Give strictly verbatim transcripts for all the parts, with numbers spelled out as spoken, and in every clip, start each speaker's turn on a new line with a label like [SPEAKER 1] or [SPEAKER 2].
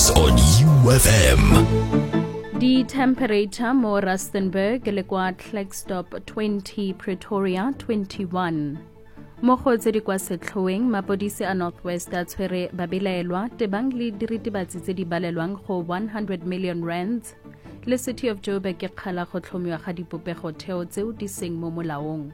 [SPEAKER 1] on U F M.
[SPEAKER 2] The temperature mo Rustenburg le kwa Klerksdorp twenty, Pretoria twenty-one. Mo go tse di kwa setlhoeng mapodisi a Northwest a tshwere babelaelwa tebang le diritibatsi tse di balelwang go one hundred million rands. Le City of Joburg ke kgala go tlhomiwa ga dipopego theo tseo di seng mo molaong.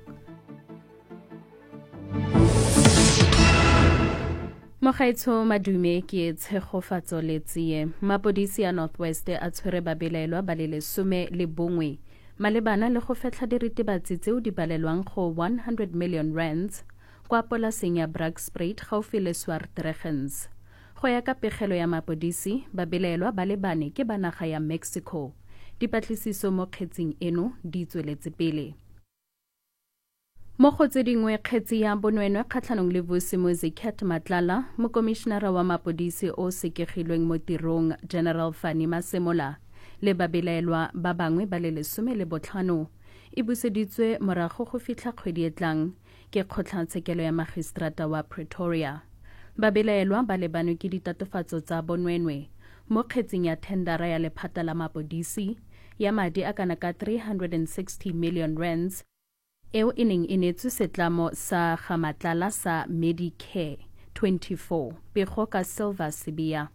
[SPEAKER 2] Mogaetsho madume ke tshegofatso le tsie mapodisi a Northwest a tshwere babelaelwa ba le lesome le bongwe malebana le go fetla diritibatsi tseo di balelwang go one hundred million rands kwa polaseng ya Brakspruit gaufi le Swartregens. Go ya ka pegelo ya mapodisi babelaelwa ba le bane ke ba naga ya Mexico. Dipatlisiso mo kgetseng eno di tsweletse pele. Mo go tse dingwe kgetsi ya bonwenwe kgatlhanong le Vusimuzi Cat Matlala mokomishenara wa mapodisi o sekegilweng mo tirong General Fani Masemola le babelaelwa ba bangwe ba le lesome le botlhano e buseditswe morago go fitlha kgwedi e tlang ke kgotlatshekelo ya magistrata wa Pretoria. Babelaelwa ba lebanwe ke ditatofatso tsa bonwenwe mo kgetseng ya tendara ya lephata la mapodisi ya madi a kana ka three hundred sixty million rands eo e neng e neetswe setlamo sa Gamatlala sa Medicare twenty-four pego ka Silver Sibia.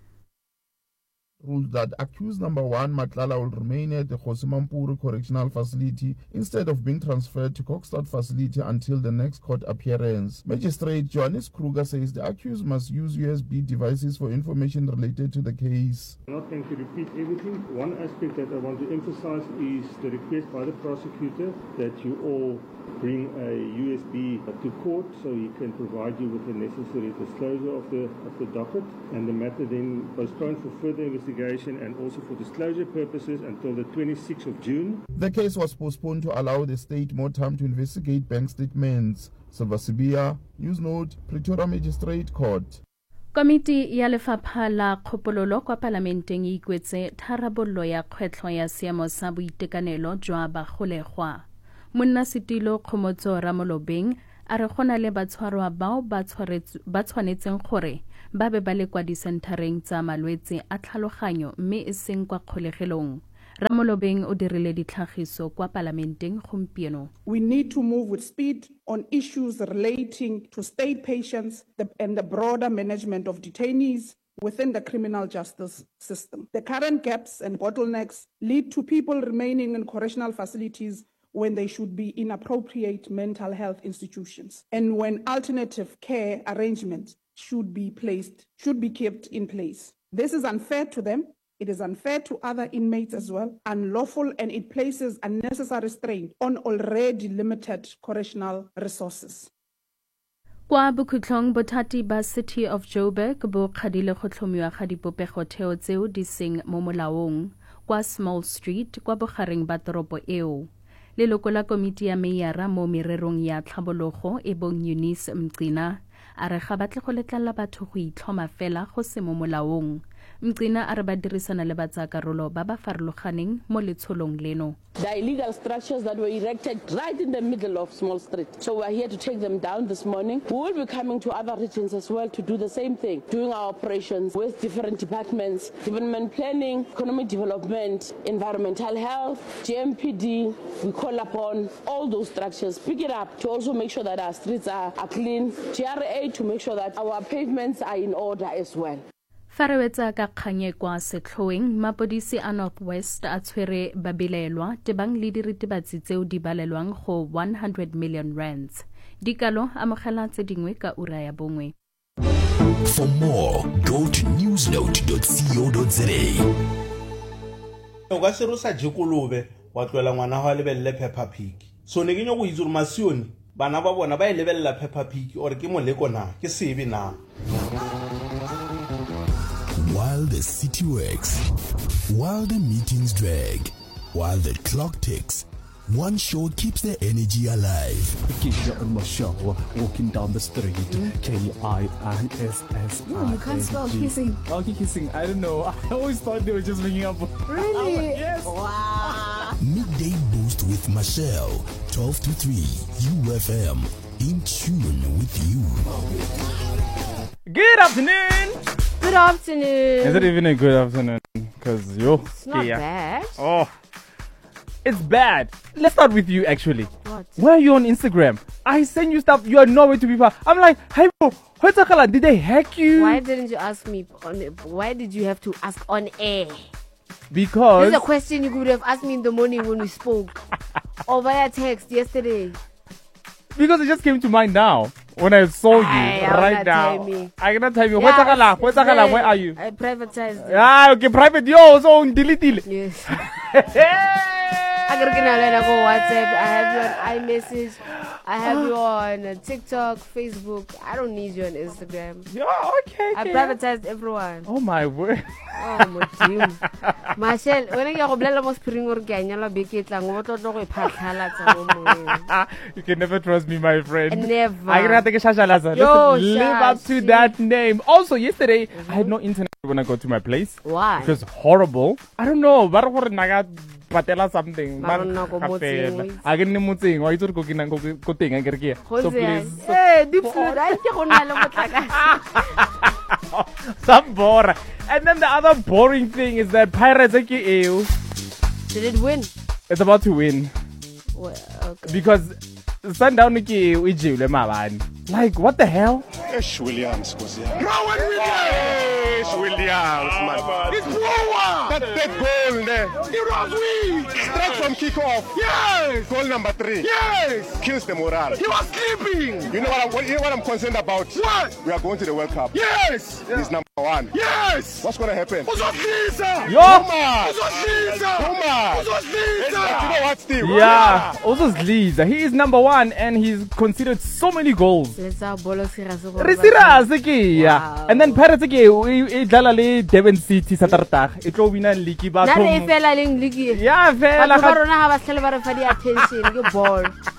[SPEAKER 3] Ruled that accused number one, Matlala, will remain at the Kgosimampuru Correctional Facility instead of being transferred to Kokstad Facility until the next court appearance. Magistrate Johannes Kruger says the accused must use U S B devices for information related to the case.
[SPEAKER 4] I'm not going to repeat everything. One aspect that I want to emphasize is the request by the prosecutor that you all bring a U S B to court so he can provide you with the necessary disclosure of the of the docket, and the matter then postponed for further investigation and also for disclosure purposes until the twenty-sixth of June.
[SPEAKER 3] The case was postponed to allow the state more time to investigate bank statements. Silva Sibia, News Note, Pretoria Magistrate Court.
[SPEAKER 2] Komiti ya Lefapha la Kgopololo kwa Palamenteng e ikwetse tharabollo ya kgwetlho ya seemo sa boitekanelo jwa bagolegwa. Monna Setilo Khomotso Ramolobeng a re gona le batshwarwa bao ba tshwanetseng gore ba be ba le kwa disentareng tsa malwetse a tlhaloganyo mme e seng kwa kgolegelong. Ramolobeng o dirile ditlhagiso kwa Palamenteng gompieno.
[SPEAKER 5] We need to move with speed on issues relating to state patients and the broader management of detainees within the criminal justice system. The current gaps and bottlenecks lead to people remaining in correctional facilities when they should be in appropriate mental health institutions, and when alternative care arrangements should be placed, should be kept in place. This is unfair to them, it is unfair to other inmates as well, unlawful, and it places unnecessary strain on already limited correctional resources.
[SPEAKER 2] Kwa bokhutlong bothati ba City of Joburg bo kgadile go tlhomiwa ga dipopego theo tseo di seng mo molaong kwa Small Street kwa bogareng ba toropo eo. Leloko la komiti ya meyara mo mererong ya tlhabologo e bong Eunice Mgcina a re ga batle go letlalla batho go itlhoma fela go se mo molaong. Mgcina a re ba dirisana le batsakarolo ba ba farologaneng mo letsholong leno.
[SPEAKER 6] The illegal structures that were erected right in the middle of Small Street. So we're here to take them down this morning. We will be coming to other regions as well to do the same thing, doing our operations with different departments, development planning, economic development, environmental health, G M P D. We call upon all those structures, pick it up to also make sure that our streets are, are clean, G R A to make sure that our pavements are in order as well.
[SPEAKER 2] Farewetsa ka kganye kwa setlhoeng mapodisi a Northwest a tshwere babelaelwa tebang le diritibatsi tseo di balelwang go one hundred million rands. Dikalo amogela tse dingwe ka ura ya bongwe.
[SPEAKER 1] For more, go to newsnote dot co dot za.
[SPEAKER 7] O ka se rosa jekolobe wa tloela ngwana ga lebelle Peppa Pig. So ne ke nyo go itse masione bana ba bona ba e lebella Peppa Pig or ke moleko na ke sebe na.
[SPEAKER 1] While the city works, while the meetings drag, while the clock ticks, one show keeps the energy alive.
[SPEAKER 8] Kid on my show, walking down the street, K I N S S.
[SPEAKER 9] No, you can't spell kissing.
[SPEAKER 8] Oh, kissing, I don't know. I always thought they were just making up.
[SPEAKER 9] Really?
[SPEAKER 8] Like, yes.
[SPEAKER 9] Wow.
[SPEAKER 1] Midday Boost with Michelle, twelve to three, U F M, in tune with you.
[SPEAKER 10] Good afternoon. Good afternoon.
[SPEAKER 11] Is it even a good afternoon? Because yo,
[SPEAKER 10] It's not
[SPEAKER 11] yeah.
[SPEAKER 10] bad.
[SPEAKER 11] Oh, it's bad. Let's start with you actually.
[SPEAKER 10] What?
[SPEAKER 11] Where are you on Instagram? I send you stuff. You are nowhere to be found. I'm like, hey bro, what's up? Did they hack you?
[SPEAKER 10] Why didn't you ask me on? Why did you have to ask on air?
[SPEAKER 11] Because
[SPEAKER 10] This is a question you could have asked me in the morning when we spoke, or via text yesterday.
[SPEAKER 11] because it just came to mind now when I saw you
[SPEAKER 10] Aye,
[SPEAKER 11] right now.
[SPEAKER 10] tell me.
[SPEAKER 11] I cannot tell you.
[SPEAKER 10] Yeah,
[SPEAKER 11] What's up? What's up?
[SPEAKER 10] it's,
[SPEAKER 11] Where are you?
[SPEAKER 10] I privatized it.
[SPEAKER 11] Ah, okay, private. Yo, so delete it.
[SPEAKER 10] Yes. I got to go WhatsApp. I have you on iMessage. I have you on uh, TikTok, Facebook. I don't need you on Instagram.
[SPEAKER 11] Yeah, okay.
[SPEAKER 10] I
[SPEAKER 11] okay.
[SPEAKER 10] privatized everyone.
[SPEAKER 11] Oh my word.
[SPEAKER 10] Oh my dream. Marshall, when I go blela mo spring or ke nyala beke tlang o tlo go iphatlalatsa mo moeng.
[SPEAKER 11] You can never trust me, my friend.
[SPEAKER 10] Never.
[SPEAKER 11] I gotta take a shashalaza.
[SPEAKER 10] Yo,
[SPEAKER 11] Listen, live up to
[SPEAKER 10] shashi.
[SPEAKER 11] that name. Also, yesterday mm-hmm. I had no internet when I got to my place.
[SPEAKER 10] Why?
[SPEAKER 11] It was horrible. I don't know. But I naga patela something.
[SPEAKER 10] Mara nako motseng.
[SPEAKER 11] I get motseng. Why you go kina go ting? I get here. So please.
[SPEAKER 10] Hey, deep food. I think go na le motlakase.
[SPEAKER 11] Some bore. And then the other boring thing is that Pirates Did
[SPEAKER 10] it win?
[SPEAKER 11] It's about to win.
[SPEAKER 10] Well, okay.
[SPEAKER 11] Because Sundown Niki Ujile Mavan. Like, what the hell?
[SPEAKER 12] Ash Williams was here. Rowan Williams! Ash Williams, man. It's Rowan! That big goal there. It was weak! Straight from kickoff. Yes! Goal number three. Yes! Kills the morale. He was sleeping! You know what I'm, what, you know what I'm concerned about? What? We are going to the World Cup. Yes! He's number one. Yes! What's going to happen? Uzosiza!
[SPEAKER 11] Yo!
[SPEAKER 12] Thomas! Uzosiza! Thomas! Uzosiza! You know what, Steve?
[SPEAKER 11] Yeah, also Zliza. He is number one and he's considered so many goals.
[SPEAKER 10] Let's have bolo serious.
[SPEAKER 11] Yeah. And then Pirates we dlala le Devon City Saturday. It will win a league ba.
[SPEAKER 10] Na le fela le league.
[SPEAKER 11] Yeah, fela.
[SPEAKER 10] Ba rona ha ba hlale ba re fa di attention ke ball.